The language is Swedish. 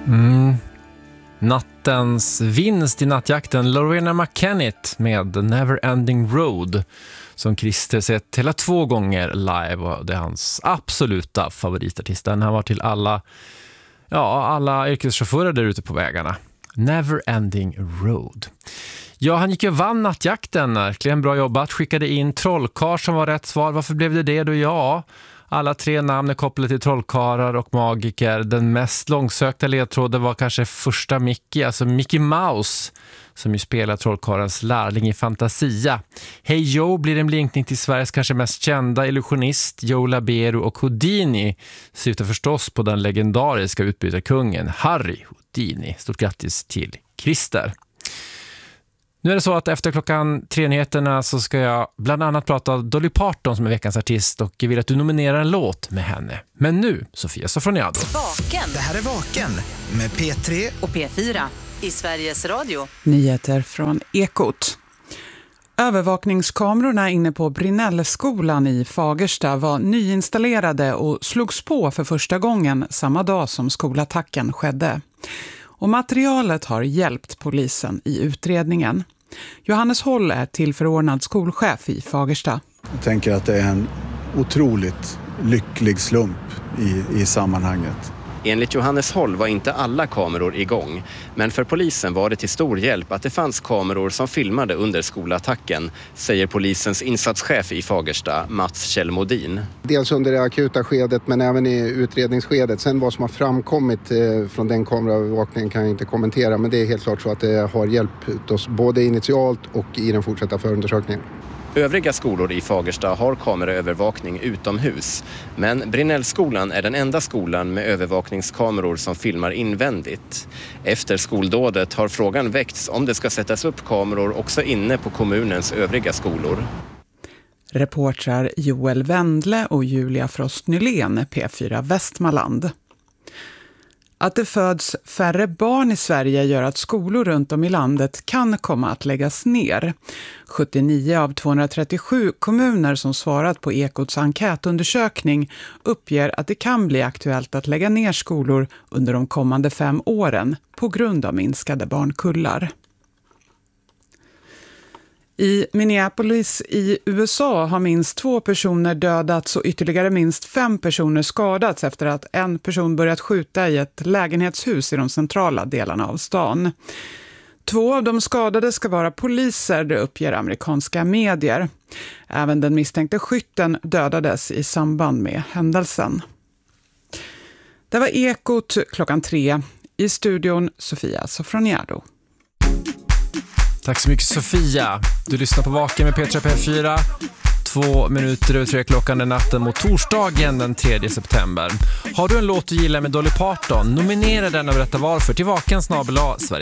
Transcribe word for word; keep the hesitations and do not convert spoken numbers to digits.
Mm. Nattens vinst i nattjakten, Loreena McKennitt med Neverending Road, som Christer sett hela två gånger live, och det är hans absoluta favoritartist. Den här var till alla, ja, alla yrkeschaufförer där ute på vägarna. Neverending Road. Ja, han gick ju och vann nattjakten. Verkligen bra jobbat. Skickade in trollkarl som var rätt svar. Varför blev det det då? Ja, alla tre namn är kopplade till trollkarlar och magiker. Den mest långsökta ledtråden var kanske första Mickey, alltså Mickey Mouse, som ju spelar trollkarlens lärling i Fantasia. Hey Joe blir en blinkning till Sveriges kanske mest kända illusionist Joe Labero, och Houdini syftar förstås på den legendariska utbytarkungen Harry Houdini. Stort grattis till Christer. Nu är det så att efter klockan tre nyheterna så ska jag bland annat prata om Dolly Parton som är veckans artist, och jag vill att du nominerar en låt med henne. Men nu, Sofia Sofroniado. Vaken. Det här är Vaken med P tre Och P fyra i Sveriges Radio. Nyheter från Ekot. Övervakningskamerorna inne på Brinellskolan i Fagersta var nyinstallerade och slogs på för första gången samma dag som skolattacken skedde. Och materialet har hjälpt polisen i utredningen. Johannes Håll är tillförordnad skolchef i Fagersta. Jag tänker att det är en otroligt lycklig slump i, i sammanhanget. Enligt Johannes Håll var inte alla kameror igång, men för polisen var det till stor hjälp att det fanns kameror som filmade under skolattacken, säger polisens insatschef i Fagersta, Mats Kjellmodin. Dels under det akuta skedet men även i utredningsskedet. Sen vad som har framkommit från den kameraövervakningen kan jag inte kommentera, men det är helt klart så att det har hjälpt oss både initialt och i den fortsatta förundersökningen. Övriga skolor i Fagersta har kameraövervakning utomhus, men Brinellskolan är den enda skolan med övervakningskameror som filmar invändigt. Efter skoldådet har frågan väckts om det ska sättas upp kameror också inne på kommunens övriga skolor. Reportrar Joel Wendle och Julia Frost Nylén, P fyra Västmanland. Att det föds färre barn i Sverige gör att skolor runt om i landet kan komma att läggas ner. sjuttionio av tvåhundratrettiosju kommuner som svarat på Ekots enkätundersökning uppger att det kan bli aktuellt att lägga ner skolor under de kommande fem åren på grund av minskade barnkullar. I Minneapolis i U S A har minst två personer dödats och ytterligare minst fem personer skadats efter att en person börjat skjuta i ett lägenhetshus i de centrala delarna av stan. Två av de skadade ska vara poliser, det uppger amerikanska medier. Även den misstänkte skytten dödades i samband med händelsen. Det var Ekot klockan tre. I studion Sofia Sofroniado. Tack så mycket Sofia. Du lyssnar på Vaken med P tre P fyra. Två minuter över tre klockan den natten mot torsdagen den tredje september. Har du en låt du gillar med Dolly Parton? Nominera den och berätta varför till vaken snabel-a Sverige.